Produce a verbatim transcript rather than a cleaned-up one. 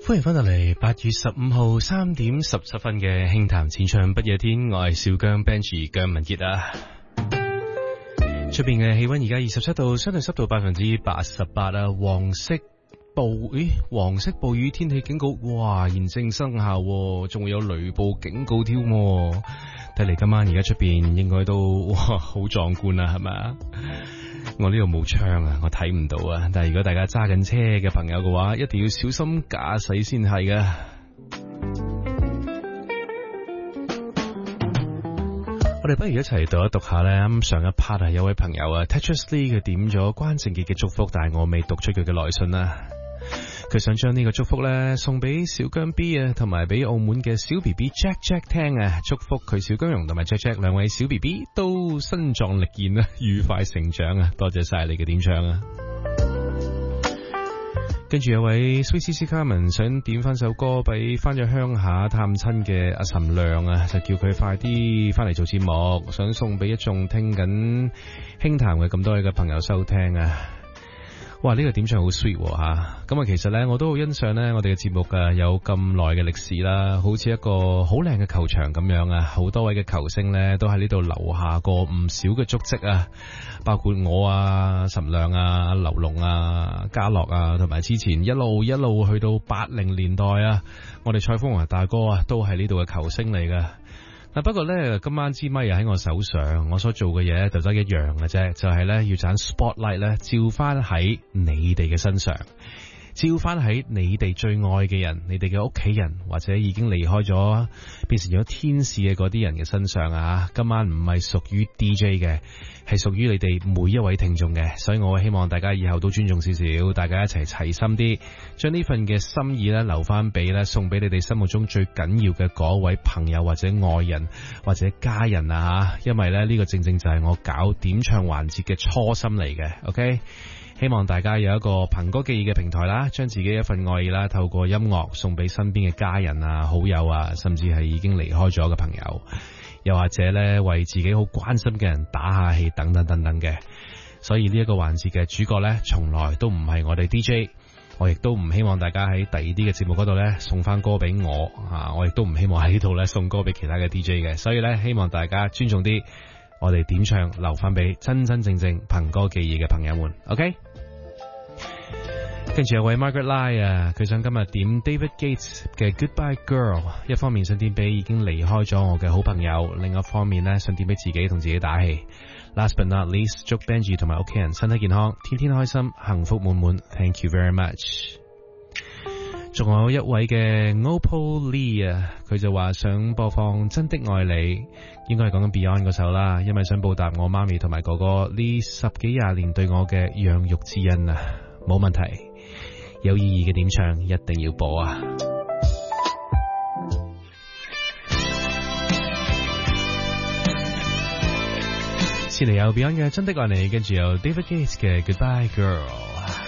歡迎翻到嚟八月十五號三點十七分嘅輕談淺唱不夜天，我係小姜 Benji 姜文傑啊。出邊嘅氣溫而家二十七度，相對濕度百分之八十八啊。黃色暴咦，黃色暴雨天氣警告，哇，現正生效，仲會有雷暴警告添。睇嚟今晚而家出邊應該都哇好壯觀啊，係咪啊？我呢度冇窗啊，我睇唔到啊。但係如果大家揸緊車嘅朋友嘅話，一定要小心駕駛先係㗎。我哋不如一齊讀一讀下呢。咁上一 part 啊，有位朋友啊 Tetris Lee 佢點咗關正傑嘅祝福，但係我未讀出佢嘅來信啊。佢想將呢個祝福咧送俾小姜 B 啊，同埋俾澳門嘅小 B B Jack Jack 聽啊，祝福佢小姜蓉同埋 Jack Jack 兩位小 B B 都身壯力健啊，愉快成長啊！多謝晒你嘅點唱啊！跟住有位 Sweet C C Carmen 想點翻首歌俾翻咗鄉下探親嘅阿岑亮啊，就叫佢快啲翻嚟做節目，想送俾一眾聽緊輕談嘅咁多位嘅朋友收聽啊！哇！呢、這個點唱好 sweet 吓，咁啊其實呢，我都好欣賞呢我哋嘅節目啊有咁耐嘅歷史啦，好似一個好靚嘅球場咁樣啊，好多位嘅球星呢都喺呢度留下過唔少嘅足跡啊，包括我啊、岑亮啊、劉龍啊、嘉樂啊，同埋之前一路一路去到八零年代啊，我哋蔡楓華大哥啊都係呢度嘅球星嚟噶。嗱，不過咧，今晚支咪又喺我手上，我所做嘅嘢就得一樣嘅啫，就係咧要盞 spotlight 咧照翻喺你哋嘅身上，照翻喺你哋最愛嘅人，你哋嘅屋企人或者已經離開咗變成咗天使嘅嗰啲人嘅身上啊！今晚唔係屬於 D J 嘅，係屬於你哋每一位聽眾嘅，所以我希望大家以後都尊重少少，大家一齊齊心啲，將呢份嘅心意咧留翻俾咧送俾你哋心目中最緊要嘅嗰位朋友或者愛人或者家人啊吓，因為咧呢個正正就係我搞點唱環節嘅初心嚟嘅。 OK，希望大家有一個憑歌寄意嘅平台啦，將自己一份愛意啦透過音樂送俾身邊嘅家人啊、好友啊，甚至係已經離開咗嘅朋友，又或者咧為自己好關心嘅人打下氣等等等等嘅。所以呢一個環節嘅主角咧從來都唔係我哋 D J， 我亦都唔希望大家喺第二啲嘅節目嗰度咧送翻歌俾我啊，我亦都唔希望喺呢度咧送歌俾其他嘅 D J 嘅。所以咧希望大家尊重啲，我哋點唱留翻俾真真正正憑歌寄意嘅朋友們。 OK，跟住有位 Margaret Lai 啊，佢想今日點 David Gates 嘅 Goodbye Girl， 一方面想點俾已經離開咗我嘅好朋友，另一方面呢想點俾自己同自己打氣。Last but not least， 祝 Benji 同埋屋企人身體健康，天天開心，幸福滿滿。Thank you very much。仲有一位嘅 Opal Lee 啊，佢就話想播放真的愛你，應該係講緊 Beyond 嗰首啦，因為想報答我媽咪同埋哥哥呢十幾廿年對我嘅養育之恩啊，冇問題，有意義嘅點唱一定要播啊！先嚟有 Beyond 嘅真的愛你，跟住有 David Gates 嘅 Goodbye Girl。